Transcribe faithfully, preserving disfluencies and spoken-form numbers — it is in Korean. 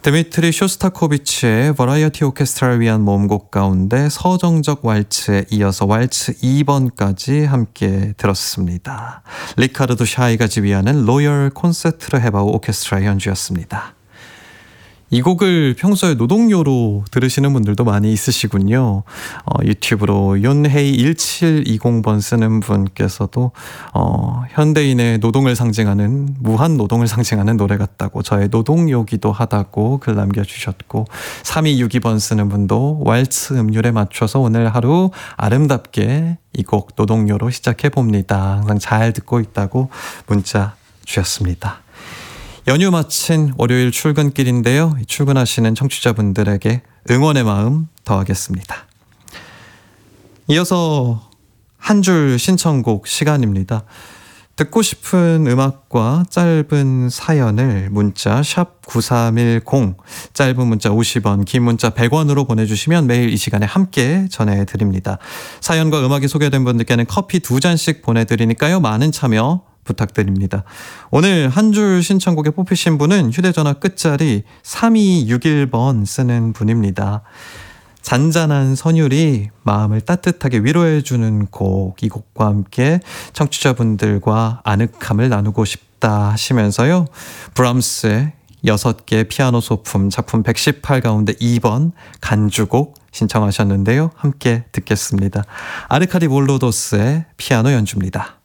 드미트리 쇼스타코비치의 버라이어티 오케스트라를 위한 모음곡 가운데 서정적 왈츠에 이어서 왈츠 이 번까지 함께 들었습니다. 리카르도 샤이가 지휘하는 로열 콘세트르 헤바우 오케스트라 연주였습니다. 이 곡을 평소에 노동요로 들으시는 분들도 많이 있으시군요. 어, 유튜브로 윤헤이 일칠이공 번 쓰는 분께서도 어, 현대인의 노동을 상징하는, 무한 노동을 상징하는 노래 같다고, 저의 노동요기도 하다고 글 남겨주셨고, 삼이육이 번 쓰는 분도 왈츠 음률에 맞춰서 오늘 하루 아름답게 이 곡 노동요로 시작해봅니다. 항상 잘 듣고 있다고 문자 주셨습니다. 연휴 마친 월요일 출근길인데요. 출근하시는 청취자분들에게 응원의 마음 더하겠습니다. 이어서 한 줄 신청곡 시간입니다. 듣고 싶은 음악과 짧은 사연을 문자 샵 구삼일공, 짧은 문자 오십 원, 긴 문자 백 원으로 보내주시면 매일 이 시간에 함께 전해드립니다. 사연과 음악이 소개된 분들께는 커피 두 잔씩 보내드리니까요. 많은 참여 부탁드립니다. 오늘 한 줄 신청곡에 뽑히신 분은 휴대전화 끝자리 삼이육일 번 쓰는 분입니다. 잔잔한 선율이 마음을 따뜻하게 위로해주는 곡, 이 곡과 함께 청취자분들과 아늑함을 나누고 싶다 하시면서요, 브람스의 여섯 개 피아노 소품 작품 백십팔 가운데 이 번 간주곡 신청하셨는데요. 함께 듣겠습니다. 아르카디 몰로도스의 피아노 연주입니다.